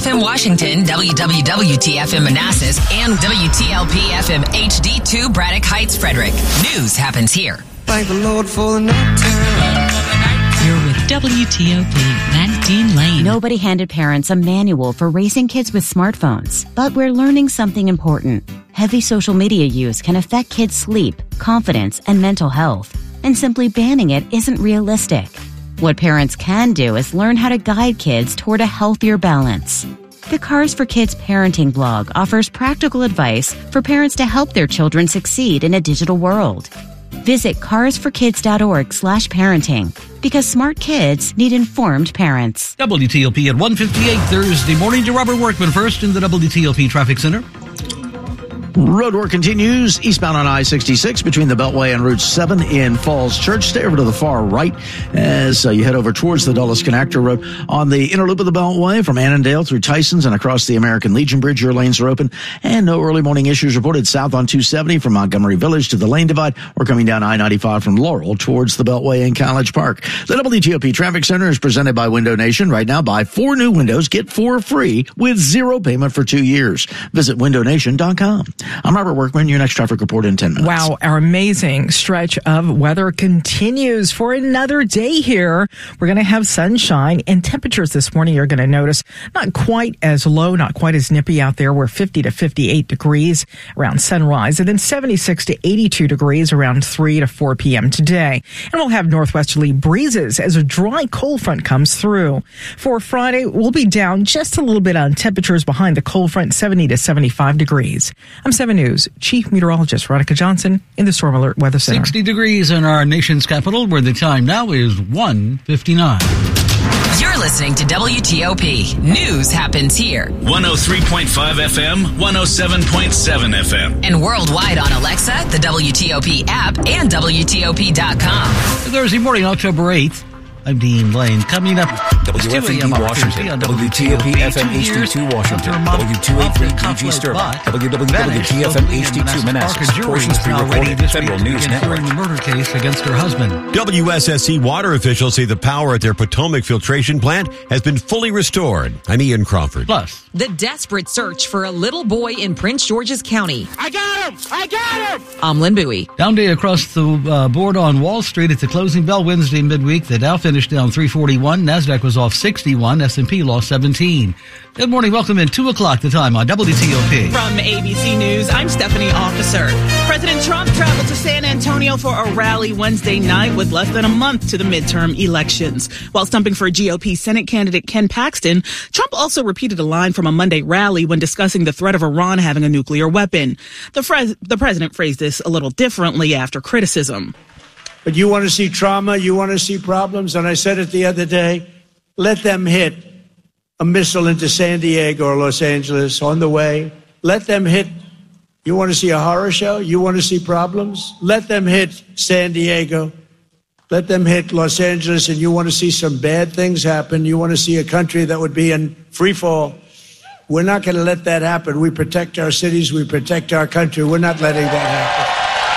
FM Washington, WWWT-FM Manassas, and WTLP-FM HD2 Braddock Heights, Frederick. News happens here. Thank the Lord for the night time. You're with WTOP, Matt Dean Lane. Nobody handed parents a manual for raising kids with smartphones, but we're learning something important. Heavy social media use can affect kids' sleep, confidence, and mental health, and simply banning it isn't realistic. What parents can do is learn how to guide kids toward a healthier balance. The Cars for Kids parenting blog offers practical advice for parents to help their children succeed in a digital world. Visit carsforkids.org/parenting because smart kids need informed parents. WTOP at 1:58 Thursday morning to Robert Workman first in the WTOP Traffic Center. Road work continues eastbound on I-66 between the Beltway and Route 7 in Falls Church. Stay over to the far right as you head over towards the Dulles Connector Road. On the inner loop of the Beltway from Annandale through Tysons and across the American Legion Bridge, your lanes are open. And no early morning issues reported south on 270 from Montgomery Village to the Lane Divide or coming down I-95 from Laurel towards the Beltway and College Park. The WTOP Traffic Center is presented by Window Nation. Right now, buy 4 new windows, get 4 free with 0 payment for 2 years. Visit windownation.com. I'm Robert Workman, your next traffic report in 10 minutes. Wow, our amazing stretch of weather continues for another day here. We're going to have sunshine, and temperatures this morning you're going to notice not quite as low, not quite as nippy out there. We're 50 to 58 degrees around sunrise, and then 76 to 82 degrees around 3 to 4 p.m. today. And we'll have northwesterly breezes as a dry cold front comes through. For Friday, we'll be down just a little bit on temperatures behind the cold front, 70 to 75 degrees. I'm 7 News Chief Meteorologist Veronica Johnson in the Storm Alert Weather Center. 60 degrees in our nation's capital, where the time now is 1:59. You're listening to WTOP. News happens here. 103.5 FM, 107.7 FM. And worldwide on Alexa, the WTOP app, and WTOP.com. Thursday morning, October 8th. I'm Dean Lane. Coming up, WFMD Washington, WTOP FM HD2 Washington, W283 DG Sterling, WWWTFM HD2 Manassas, portions pre-recorded, Federal News Network. The murder case against her husband. WSSC water officials say the power at their Potomac filtration plant has been fully restored. I'm Ian Crawford. Plus, the desperate search for a little boy in Prince George's County. I got him! I got him! I'm Lynn Bowie. Down day across the board on Wall Street at the closing bell Wednesday midweek. The Dow finished down 341. NASDAQ was off 61. S&P lost 17. Good morning. Welcome in 2 o'clock the time on WTOP. From ABC News, I'm Stephanie Officer. President Trump traveled to San Antonio for a rally Wednesday night with less than a month to the midterm elections. While stumping for GOP Senate candidate Ken Paxton, Trump also repeated a line from a Monday rally when discussing the threat of Iran having a nuclear weapon. The president phrased this a little differently after criticism. But you want to see trauma, you want to see problems, and I said it the other day, let them hit a missile into San Diego or Los Angeles on the way. Let them hit. You want to see a horror show? You want to see problems? Let them hit San Diego. Let them hit Los Angeles, and you want to see some bad things happen. You want to see a country that would be in free fall. We're not going to let that happen. We protect our cities. We protect our country. We're not letting that happen.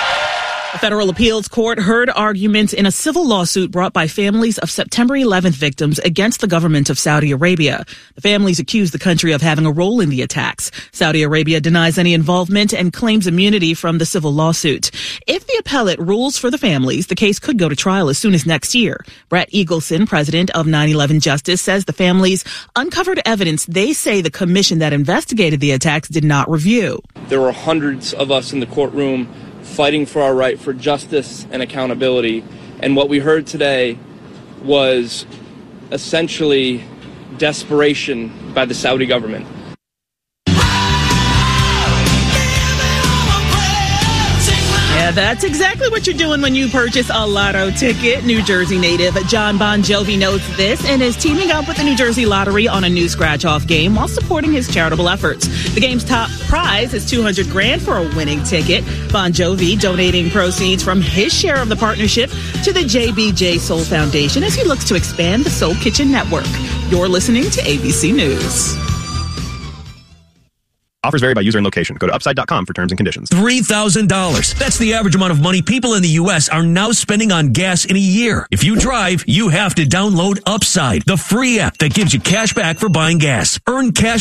A federal appeals court heard arguments in a civil lawsuit brought by families of September 11th victims against the government of Saudi Arabia. The families accuse the country of having a role in the attacks. Saudi Arabia denies any involvement and claims immunity from the civil lawsuit. If the appellate rules for the families, the case could go to trial as soon as next year. Brett Eagleson, president of 9/11 Justice, says the families uncovered evidence they say the commission that investigated the attacks did not review. There were hundreds of us in the courtroom fighting for our right for justice and accountability. And what we heard today was essentially desperation by the Saudi government. Yeah, that's exactly what you're doing when you purchase a lotto ticket. New Jersey native John Bon Jovi notes this and is teaming up with the New Jersey Lottery on a new scratch-off game while supporting his charitable efforts. The game's top prize is $200,000 for a winning ticket. Bon Jovi donating proceeds from his share of the partnership to the JBJ Soul Foundation as he looks to expand the Soul Kitchen network. You're listening to ABC News. Offers vary by user and location. Go to upside.com for terms and conditions. $3,000. That's the average amount of money people in the U.S. are now spending on gas in a year. If you drive, you have to download Upside, the free app that gives you cash back for buying gas. Earn cash